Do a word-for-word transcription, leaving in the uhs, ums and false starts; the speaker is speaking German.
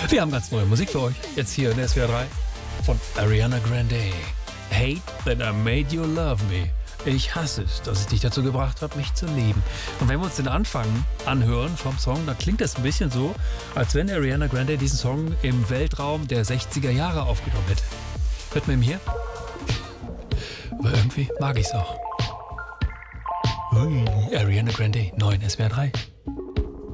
Wir haben ganz neue Musik für euch. Jetzt hier in S W R drei von Ariana Grande. Hate that I made you love me. Ich hasse es, dass ich dich dazu gebracht habe, mich zu lieben. Und wenn wir uns den Anfang anhören vom Song, dann klingt das ein bisschen so, als wenn Ariana Grande diesen Song im Weltraum der sechziger Jahre aufgenommen hätte. Hört man ihn hier? Aber irgendwie mag ich es auch. Ui, Ariana Grande, neun S W R drei.